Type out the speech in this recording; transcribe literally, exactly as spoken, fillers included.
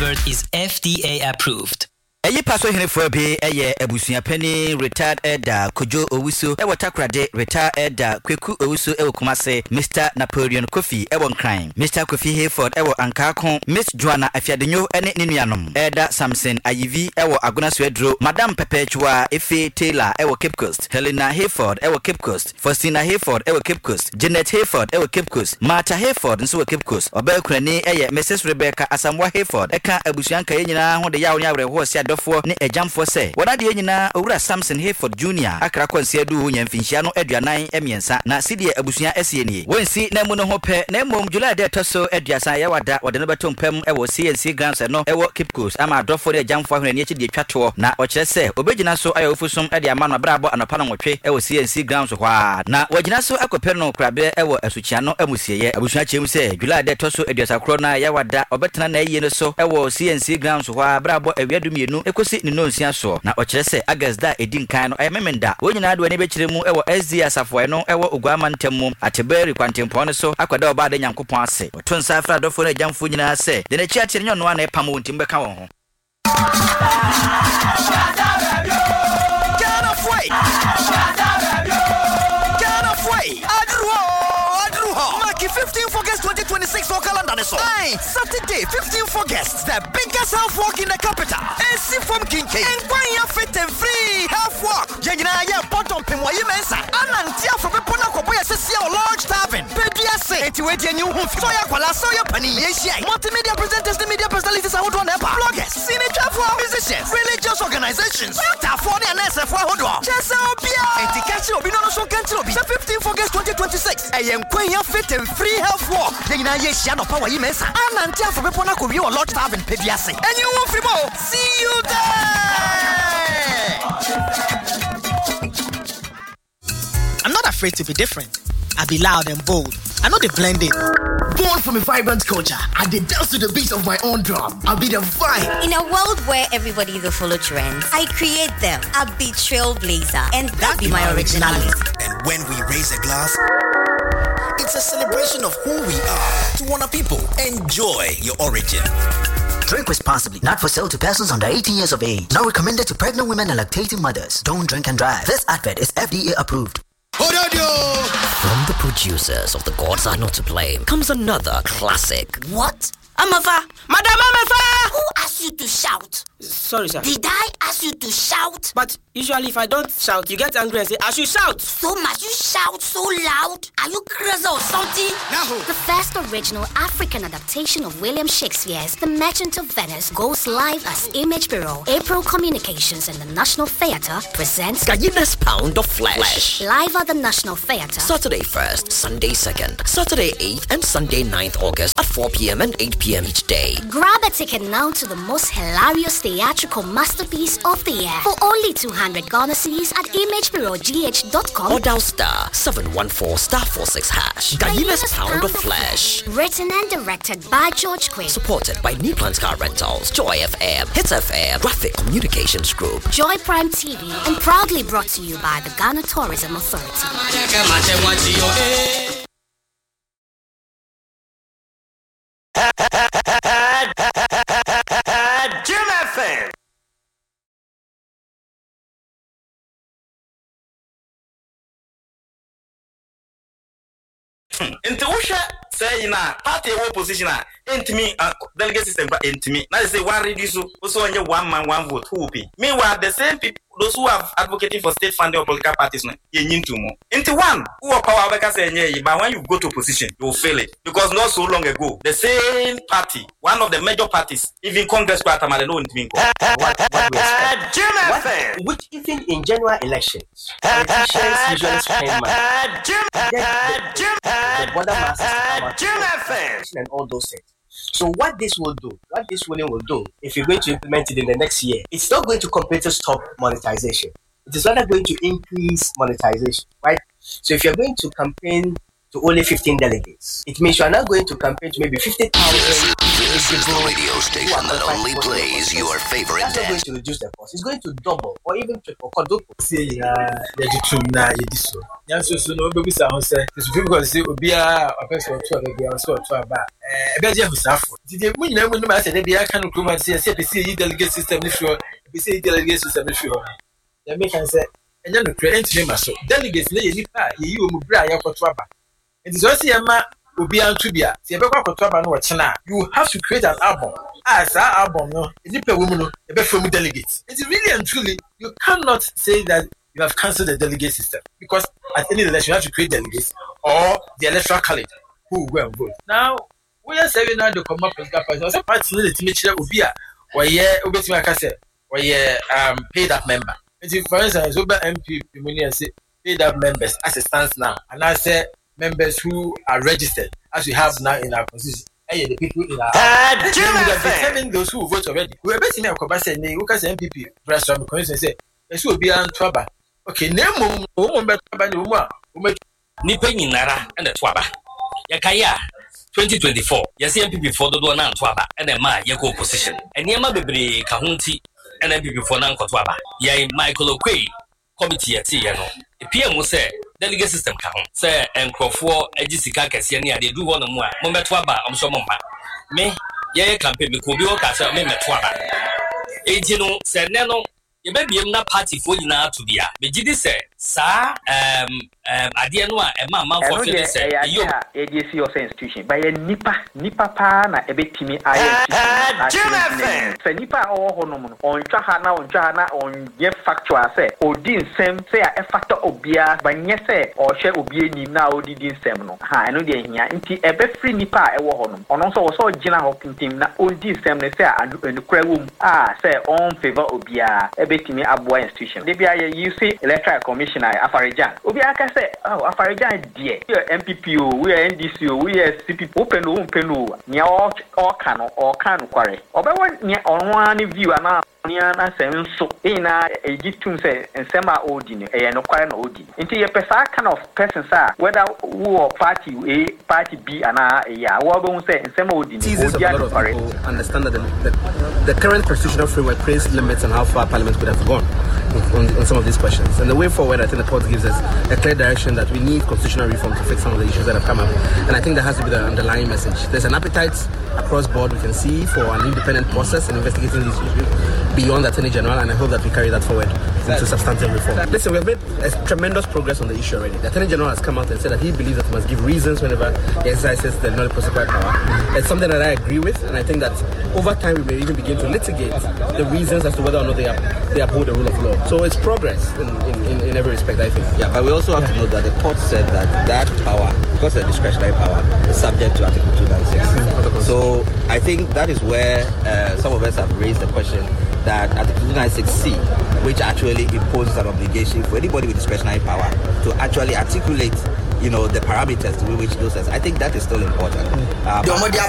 advert is F D A approved. Eyi paso hene for be eye abusua pani retired elder Kojo Owusu e watakrade retired elder Kweku Owusu e Kumase Mister Napoleon Kofi e won crime Mister Kofi Hayford e wo Ankakon Miss Joanna Afiadenyo ene ninuanom elder Samson Ayivi e wo Agona Swedro Madam Perpetua Efe Taylor e wo Cape Coast Helena Hayford e wo Cape Coast Faustina Hayford e wo Cape Coast Janet Hayford e wo Cape Coast Martha Hayford nso wo Cape Coast obakurani eye Missus Rebecca Asamwa Hayford e ka abusuanka ye nyina ho de yawo ne awre ho sia for ne ejamfo se wodade nyina owura Samson Hayford Junior akra kwansia du nyamfinhia no aduanan emiensa na sidie abusua esie nie wonsi na mu no ho pe na mom July de toso aduasa ya wada wode no betompam ewo C N C Grounds no ewo Cape Coast ama adofo de ejamfo ahwene ne chidi twato na okire se obegina so ayofusom ade ama no brabo anopa no nwotwe ewo C N C Grounds hwa na wagina so akopere no krabe ewo asuchia no amusieye abusua chem se July de toso aduasa kro na ya wada obetena na yiye no so ewo C N C Grounds hwa brabo awiadumienu ekosi ni nonsia so na okire se August da edin kan no ayememenda wonyina do ne bekire mu ewo S D asafo no ewo ogwama ntemu ateberi kwantempo no so akwada obade nyankopon ase otonsa afra dofo na jamfo nyina se de na chia chia nyo no ana epam wontim beka won ho Get off way Get off way Adruho Adruho Mark fifteenth August twenty twenty-six for calendar so hey Saturday fifteenth August the biggest health walk in the capital A C from King K and why you fit and free health walk Jengina ya bottom pin why you mensa anantia for people na kobo ya sesi o large tavern pedia say eti we die new home so ya kwala so ya pani yesia multimedia presenters the media personalities are on ever bloggers signature for musicians religious organizations for the N S F for hodo chesa obia eti kachi obi no so kanti obi fifteenth August twenty twenty-six eyen kwan ya fit and free health walk jengina yesia no power yi mensa anantia for people na kobo o large tavern pedia say and you won free mo see you there. I'm not afraid to be different. I be loud and bold. I know they blend it. Born from a vibrant culture, I did dance to the beat of my own drum. I'll be the vibe. In a world where everybody will follow trends, I create them. I'll be trailblazer, and that be my originality. And when we raise a glass, it's a celebration of who we are. To Wana people, enjoy your origin. Drink responsibly. Not for sale to persons under eighteen years of age. Not recommended to pregnant women and lactating mothers. Don't drink and drive. This advert is F D A approved. From the producers of The Gods Are Not to Blame comes another classic. What? Amafa! Madam Amafa! Who asked you to shout? Sorry, sir. Did I ask you to shout? But usually if I don't shout, you get angry and say, I should shout. So much you shout so loud? Are you crazy or something? No. The first original African adaptation of William Shakespeare's The Merchant of Venice goes live as Image Bureau. April Communications and the National Theatre presents Gallina's Pound of Flesh. Live at the National Theatre. Saturday first, Sunday second, Saturday eighth and Sunday ninth August at four p.m. and eight p.m. each day. Grab a ticket now to the most hilarious theatrical masterpiece of the year for only two hundred Ghana cedis at image bureau g h dot com or dial star seven one four star four six hash. Gallina's Pound, Pound of Flesh. Written and directed by George Quinn. Supported by New Plans Car Rentals, Joy F M, Hits F M, Graphic Communications Group, Joy Prime T V, and proudly brought to you by the Ghana Tourism Authority. Jim F M. Into Usha say na party opposition into me delegate system into me. Now they say one reduce also only one man one vote who be. Meanwhile the same people those who have advocating for state funding or political parties no you need to more. Into one who are power because say but when you go to opposition you will fail it because not so long ago the same party one of the major parties even Congress part amalo into me. What what we expect? Which even in general elections politicians usually spend money. The border masses and all those things. So what this will do, what this ruling will do, if you're going to implement it in the next year, it's not going to completely stop monetization. It is rather going to increase monetization, right? So if you're going to campaign to only fifteen delegates, it means you are not going to campaign to maybe fifty thousand This is the radio station that only plays your favorite dance. That's not going to reduce the cost. It's going to double or even triple. See, the Jitumna, Yediso. Yansu, so no baby sound say, this people say, Obia, a person to the girl, so to a bar. A better who suffer. Did you know when I said, maybe I can come and see a C P C delegate system issue, B C delegate system issue? The American said, and then the create name so delegates lay nipa, you will bring your Kotuaba. It is also a man. Obia Tubia, you have to create an album. As our album, no, a woman, a better from delegates. It's really and truly, you cannot say that you have cancelled the delegate system because at any election you have to create delegates or the electoral college who will go and vote. Now, we are saying now the common political party. I was a party in the Timothy Obia, or yeah, Obetimaka, or yeah, um, paid up member. And if, for instance, Oba M P, you say paid up members as it stands now, and I say. Members who are registered, as we have now in our constitution, and the people in our house, we have determined those who vote already. We are basically a Kobasa and Lucas M P P, press from the constitution, say, this will be on Twaba. Okay, name one better than the woman. Nipping in Nara and the Twaba. Yakaya, twenty twenty-four, yes, M P P for the one and Twaba, and a ma Yako position. And Yama Bibri Kahunti, and M P P for Nanko Twaba. Yay, Michael O'Quay, committee at Tiano. The P M will say, delegate system count. Say, and Crawford, Edisika, Cassiania, they do one more. Momba Twaba, I'm sure Momba. Me, ye campaign, because we all got a member Twaba. Eighteen, said Nano, you may be not party for you now to be a. But did say, sir, um, um, I didn't know a mamma for you say, you A D C or institution by a Nipa, Nipa Pana, a bit Timmy, I say Nipa or Honomon on Chahana, on Jana, on Jeff Factor, say, or Dean Sam, say a factor of beer, by Yese, or share of beer now, did Seminole. I know the India, into a bit free Nipa, a woman, on also saw Gina Hawking team, not all these Sam, they say, and the crowd, ah, say, on favor of beer, a bit Timmy Abwa institution. They be a U C electoral commissioner, Afarijan. Obiaka say, oh, Afarijan, dear, we are M P P O, we are N D C O, we are C P P, open, open, near all can or can quarry. Or by one near on one view, and now. Niana Sam so in a Egyptian say and Sema Odin, a no quite Odin. Into a pesa kind of person, sir, whether who or party A, party B, and a ya, what don't say and Sema Odin. Understand that the, the, the current constitutional framework places limits on how far Parliament could have gone on, on some of these questions. And the way forward, I think the court gives us a clear direction that we need constitutional reform to fix some of the issues that have come up. And I think that has to be the underlying message. There's an appetite across board we can see for an independent process in investigating these issues beyond the Attorney General, and I hope that we carry that forward into substantive reform. Listen, we have made a tremendous progress on the issue already. The Attorney General has come out and said that he believes that he must give reasons whenever he exercises the non-prosecutorial power. Mm-hmm. It's something that I agree with, and I think that over time we may even begin to litigate the reasons as to whether or not they, up, they uphold the rule of law. So it's progress in, in, in every respect, I think. Yeah, but we also have yeah. to note that the court said that that power, because it's a discretionary power, is subject to Article two ninety-six. Mm-hmm. So I think that is where uh, some of us have raised the question that Article two ninety-six C, which actually imposes an obligation for anybody with discretionary power to actually articulate, you know, the parameters to which those. I think that is still important. Uh,